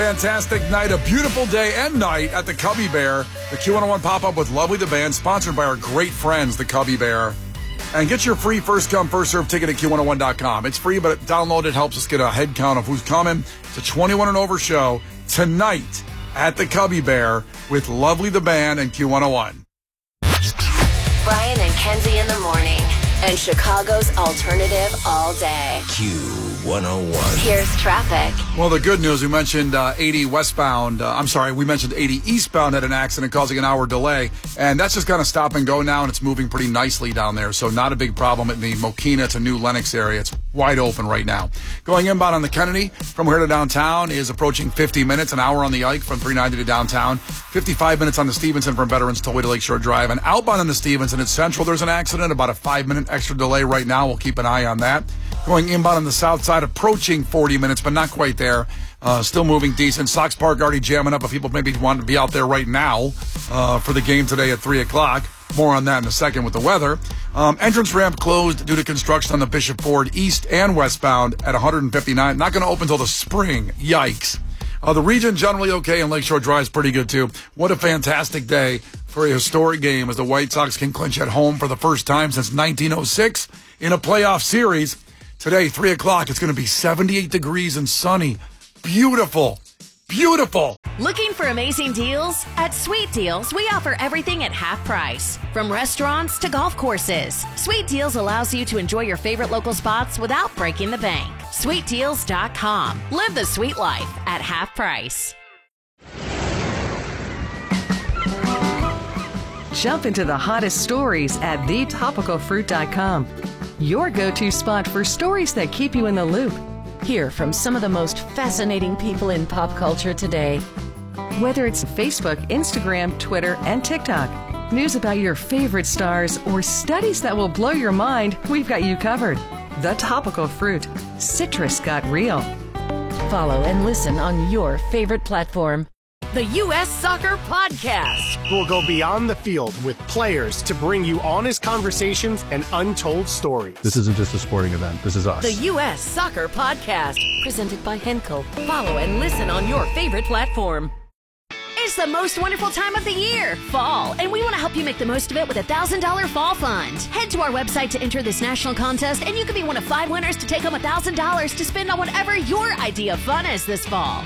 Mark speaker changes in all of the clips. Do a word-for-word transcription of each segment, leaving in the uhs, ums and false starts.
Speaker 1: Fantastic night, a beautiful day and night at the Cubby Bear. The Q one oh one pop-up with Lovely the Band, sponsored by our great friends, the Cubby Bear. And get your free first-come, first-served ticket at Q one oh one dot com. It's free, but download it helps us get a head count of who's coming. It's a twenty-one and over show tonight at the Cubby Bear with Lovely the Band and Q one oh one.
Speaker 2: Brian and Kenzie in the morning. And Chicago's alternative all day.
Speaker 3: Q one oh one.
Speaker 2: Here's traffic.
Speaker 1: Well, the good news, we mentioned uh, eighty westbound. Uh, I'm sorry, we mentioned eighty eastbound had an accident causing an hour delay. And that's just going to stop and go now, and it's moving pretty nicely down there. So not a big problem in the Mokina to New Lenox area. It's wide open right now. Going inbound on the Kennedy from here to downtown is approaching fifty minutes, an hour on the Ike from three ninety to downtown. fifty-five minutes on the Stevenson from Veterans Tollway to Lakeshore Drive. And outbound on the Stevenson at Central, there's an accident, about a five-minute extra delay right now. We'll keep an eye on that. Going inbound on the south side, approaching forty minutes, but not quite there. Uh, still moving decent. Sox Park already jamming up if people maybe want to be out there right now uh, for the game today at three o'clock. More on that in a second with the weather. Um, entrance ramp closed due to construction on the Bishop Ford east and westbound at one fifty-nine. Not going to open until the spring. Yikes. Uh, the region generally okay, and Lakeshore Drive is pretty good too. What a fantastic day for a historic game as the White Sox can clinch at home for the first time since nineteen oh six in a playoff series. Today, three o'clock, it's going to be seventy-eight degrees and sunny. Beautiful. Beautiful.
Speaker 4: Looking for amazing deals? At Sweet Deals, we offer everything at half price. From restaurants to golf courses, Sweet Deals allows you to enjoy your favorite local spots without breaking the bank. sweet deals dot com. Live the sweet life at half price.
Speaker 5: Jump into the hottest stories at the topical fruit dot com. Your go-to spot for stories that keep you in the loop. Hear from some of the most fascinating people in pop culture today. Whether it's Facebook, Instagram, Twitter, and TikTok, news about your favorite stars, or studies that will blow your mind, we've got you covered. The Topical Fruit. Citrus got real. Follow and listen on your favorite platform.
Speaker 4: The U S Soccer Podcast.
Speaker 6: We'll go beyond the field with players to bring you honest conversations and untold stories.
Speaker 7: This isn't just a sporting event. This is us.
Speaker 4: The U S Soccer Podcast. Presented by Henkel. Follow and listen on your favorite platform. It's the most wonderful time of the year, fall, and we want to help you make the most of it with a one thousand dollars fall fund. Head to our website to enter this national contest, and you could be one of five winners to take home one thousand dollars to spend on whatever your idea of fun is this fall.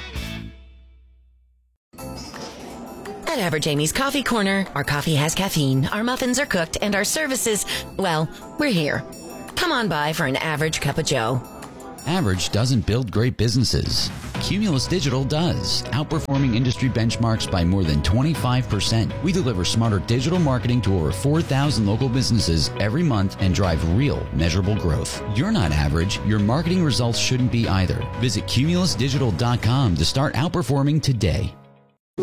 Speaker 8: At Average Amy's Coffee Corner, our coffee has caffeine, our muffins are cooked, and our services, well, we're here. Come on by for an average cup of joe.
Speaker 9: Average doesn't build great businesses. Cumulus Digital does, outperforming industry benchmarks by more than twenty-five percent. We deliver smarter digital marketing to over four thousand local businesses every month and drive real, measurable growth. You're not average. Your marketing results shouldn't be either. Visit cumulus digital dot com to start outperforming today.